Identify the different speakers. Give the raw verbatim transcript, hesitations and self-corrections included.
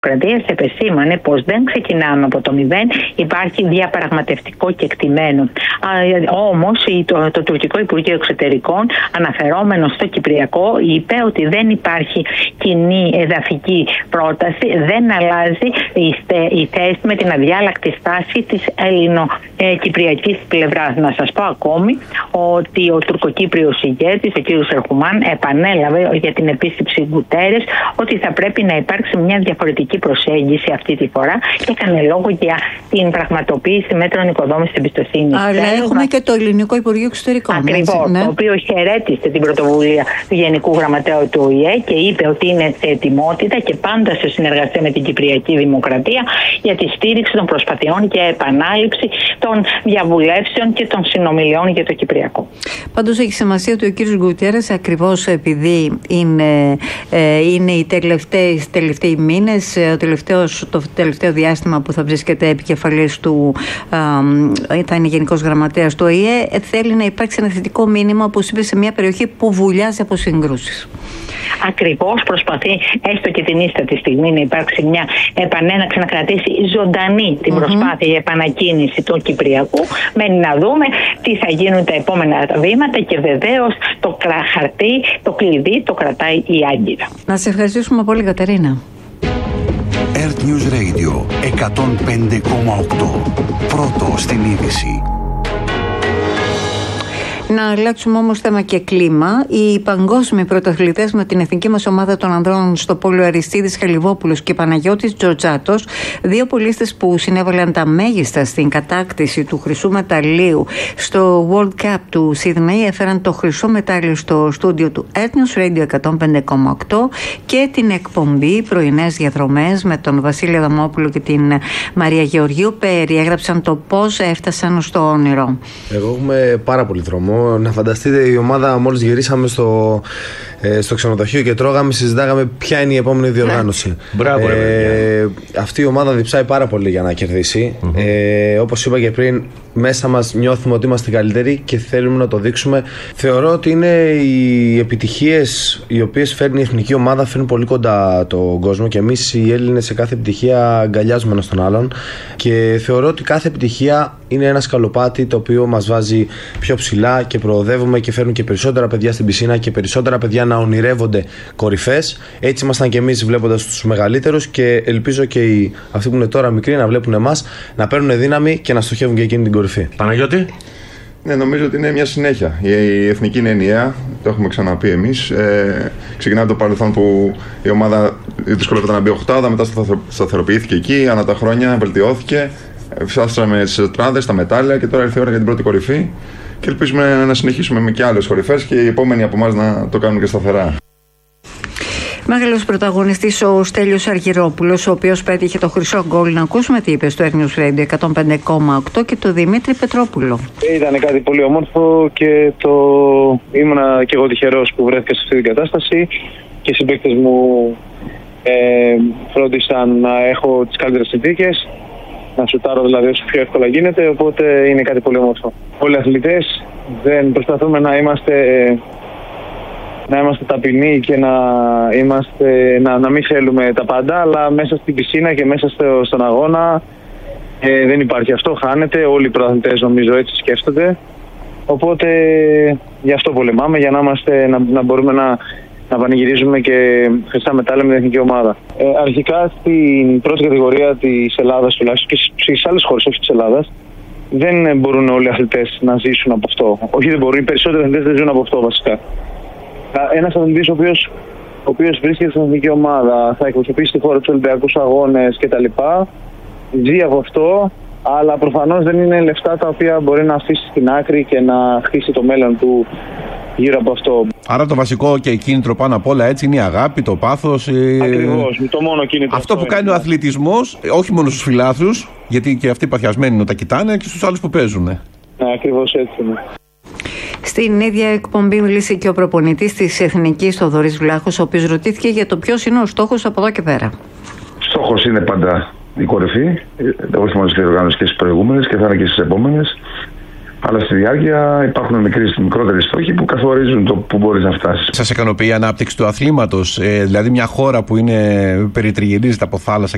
Speaker 1: Δημοκρατίας επεσήμανε πως δεν ξεκινάμε από το μηδέν, υπάρχει διαπραγματευτικό κεκτημένο. Όμως το, το τουρκικό Υπουργείο Εξωτερικών, αναφερόμενο στο Κυπριακό, είπε ότι δεν υπάρχει κοινή εδαφική πρόταση, δεν αλλάζει η, η θέση με την αδιάλακτη στάση της ελληνο-κυπριακής πλευράς. Να σας πω ακόμη ότι ο τουρκοκύπριος ηγέτης, ο κ. Ερχουμάν, επανέλαβε για την επίσκεψη Γκουτέρες ότι θα πρέπει να υπάρξει μια διαφορετική προσέγγιση αυτή τη φορά και έκανε λόγο για την πραγματοποίηση μέτρων οικοδόμησης εμπιστοσύνης.
Speaker 2: Άρα έχουμε έχουμε και το Ελληνικό Υπουργείο Εξωτερικών.
Speaker 1: Ακριβώς, ναι. Το οποίο χαιρέτησε την πρωτοβουλία του Γενικού Γραμματέου του Ο Η Ε και είπε ότι είναι σε ετοιμότητα και πάντα σε συνεργασία με την Κυπριακή Δημοκρατία για τη στήριξη των προσπαθειών και επανάληψη των διαβουλεύσεων και των συνομιλιών για το Κυπριακό.
Speaker 2: Πάντως έχει σημασία ότι ο κύριος Γκουτέρες, ακριβώς επειδή είναι, ε, είναι οι τελευταίοι, τελευταίοι μήνες, ο τελευταίος, το τελευταίο διάστημα που θα βρίσκεται επικεφαλής του, ε, θα είναι Γενικός Γραμματέας του Ο Η Ε, θέλει να υπάρξει ένα θετικό μήνυμα, όπως είπε, σε μια περιοχή που βουλιάζει από συγκρούσεις.
Speaker 1: Ακριβώς προσπαθεί έστω και την ίστατη στιγμή να υπάρξει μια επανέναξη, να κρατήσει ζωντανή την mm-hmm. προσπάθεια για επανακίνηση του Κυπριακού. Μένει να δούμε τι θα γίνουν τα επόμενα βήματα και βεβαίως το χαρτί, το κλειδί το κρατάει η Άγκυρα.
Speaker 2: Να σε ευχαριστήσουμε πολύ, Κατερίνα.
Speaker 3: Earth News Radio εκατόν πέντε κόμμα οκτώ. Πρώτο στην είδηση.
Speaker 2: Να αλλάξουμε όμως θέμα και κλίμα. Οι παγκόσμιοι πρωταθλητές με την εθνική μας ομάδα των ανδρών στο πόλο Αριστίδης Χαλιβόπουλος και Παναγιώτης Τζορτζάτος, δύο πολίστες που συνέβαλαν τα μέγιστα στην κατάκτηση του χρυσού μεταλλίου στο World Cup του Σίδνεϊ, έφεραν το χρυσό μετάλλιο στο στούντιο του Earth News Radio εκατόν πέντε κόμμα οκτώ και την εκπομπή Πρωινές Διαδρομές με τον Βασίλη Αδαμόπουλο και την Μαρία Γεωργίου περιέγραψαν το πώς έφτασαν στο όνειρο.
Speaker 4: Εγώ έχουμε πάρα πολύ δρόμο. Να φανταστείτε, η ομάδα μόλις γυρίσαμε στο, ε, στο ξενοδοχείο και τρώγαμε, συζητάγαμε ποια είναι η επόμενη διοργάνωση.
Speaker 5: Μπράβο, ρε
Speaker 4: ε, αυτή η ομάδα διψάει πάρα πολύ για να κερδίσει. Mm-hmm. Ε, όπως είπα και πριν, μέσα μας νιώθουμε ότι είμαστε καλύτεροι και θέλουμε να το δείξουμε. Θεωρώ ότι είναι οι επιτυχίες οι οποίες φέρνει η εθνική ομάδα, φέρνουν πολύ κοντά τον κόσμο και εμείς οι Έλληνες σε κάθε επιτυχία αγκαλιάζουμε ένας τον άλλον. Και θεωρώ ότι κάθε επιτυχία είναι ένα σκαλοπάτι το οποίο μας βάζει πιο ψηλά και προοδεύουμε και φέρνουν και περισσότερα παιδιά στην πισίνα και περισσότερα παιδιά να ονειρεύονται κορυφές. Έτσι ήμασταν και εμείς βλέποντας τους μεγαλύτερους και ελπίζω και οι, αυτοί που είναι τώρα μικροί να βλέπουν εμάς, να παίρνουν δύναμη και να στοχεύουν και εκείνη την κορυφή.
Speaker 5: Παναγιώτη.
Speaker 6: Ναι, νομίζω ότι είναι μια συνέχεια. Η εθνική είναι ενιαία, το έχουμε ξαναπεί εμείς. Ε, ξεκινάει από το παρελθόν που η ομάδα δυσκολεύεται να μπει οκτάδα, μετά σταθεροποιήθηκε εκεί, ανά τα χρόνια βελτιώθηκε. Φτάσαμε στις τετράδες, στα μετάλλια και τώρα ήρθε η ώρα για την πρώτη κορυφή. Και ελπίζουμε να συνεχίσουμε με και άλλες κορυφές και οι επόμενοι από εμάς να το κάνουν και σταθερά.
Speaker 2: Μεγάλος πρωταγωνιστής ο Στέλιος Αργυρόπουλος, ο οποίος πέτυχε το χρυσό γκολ. Να ακούσουμε τι είπε στο Earth News Radio εκατόν πέντε κόμμα οκτώ και το Δημήτρη Πετρόπουλο.
Speaker 7: Ήταν κάτι πολύ όμορφο και το ήμουνα και εγώ τυχερός που βρέθηκα σε αυτή την κατάσταση και οι συμπαίκτες μου ε, φρόντισαν να έχω τις καλύτερες συνθήκες, να σουτάρω δηλαδή όσο πιο εύκολα γίνεται, οπότε είναι κάτι πολύ όμορφο. Όλοι οι αθλητές δεν προσπαθούμε να είμαστε, να είμαστε ταπεινοί και να, είμαστε, να, να μην θέλουμε τα πάντα, αλλά μέσα στην πισίνα και μέσα στο, στον αγώνα ε, δεν υπάρχει αυτό, χάνεται. Όλοι οι πρωταθλητές νομίζω έτσι σκέφτονται, οπότε γι' αυτό πολεμάμε, για να, είμαστε, να, να μπορούμε να να πανηγυρίζουμε και χρυσά μετάλλια με την εθνική ομάδα. Ε, αρχικά στην πρώτη κατηγορία της Ελλάδας τουλάχιστον και στις άλλες χώρες, όχι της Ελλάδας, δεν μπορούν όλοι οι αθλητές να ζήσουν από αυτό. Όχι, δεν μπορούν, οι περισσότεροι αθλητές δεν ζουν από αυτό βασικά. Ένας αθλητής ο οποίος, ο οποίος βρίσκεται στην εθνική ομάδα, θα εκπροσωπήσει τη χώρα τους Ολυμπιακούς Αγώνες κτλ. Ζει από αυτό, αλλά προφανώς δεν είναι λεφτά τα οποία μπορεί να αφήσει στην άκρη και να χτίσει το μέλλον του γύρω από αυτό.
Speaker 5: Άρα το βασικό και κίνητρο πάνω απ' όλα έτσι είναι η αγάπη, το πάθος.
Speaker 7: Ακριβώς, ε... το μόνο κίνητρο.
Speaker 5: Αυτό που κάνει ο αθλητισμός, όχι μόνο στους φιλάθλους, γιατί και αυτοί παθιασμένοι να τα κοιτάνε, και στους άλλους που παίζουν.
Speaker 7: Ναι, ακριβώς έτσι είναι.
Speaker 2: Στην ίδια εκπομπή μίλησε και ο προπονητής της Εθνικής, Θοδωρής Βλάχος, ο οποίος ρωτήθηκε για το ποιος είναι ο στόχος από εδώ και πέρα.
Speaker 8: Στόχος είναι πάντα η κορυφή, όχι μόνο στις διοργάνωσεις και στις προηγούμενες και θα είναι και στις επόμενες. Αλλά στη διάρκεια υπάρχουν μικροί, μικρότεροι στόχοι που καθορίζουν το που μπορείς να φτάσεις.
Speaker 5: Σας ικανοποιεί η ανάπτυξη του αθλήματος, ε, δηλαδή μια χώρα που είναι περιτριγυρίζεται από θάλασσα